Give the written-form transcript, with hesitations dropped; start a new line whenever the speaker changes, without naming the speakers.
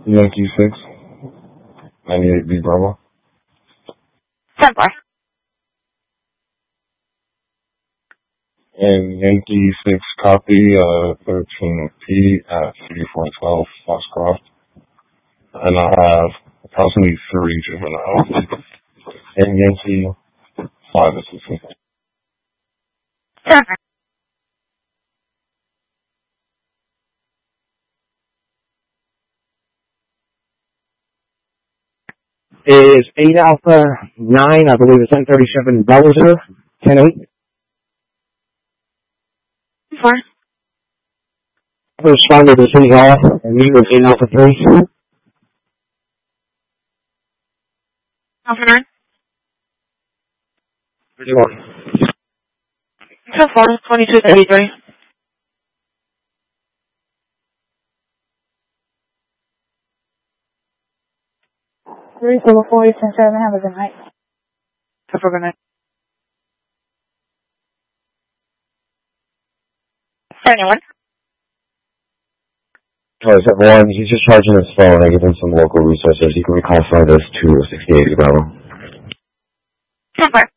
Yankee 6, 98B Bravo.
10-4.
And Yankee 6 copy, 13P at 3412 Foxcroft. And I have approximately 3 juveniles. And Yankee 5 assistants.
10-4.
Is 8 Alpha 9, I believe it's 1037 Bellevue, 10-8.
4.
Responded to City Hall, and you was 8 Alpha 3.
Alpha 9.
31.
10-4, 22-83.
374, Eastern 7, have a good night.
Have a good night. 71.
Charge at 1, he's just charging his phone. I give him some local resources. He can reclassify this to 68 Bravo.
10-4.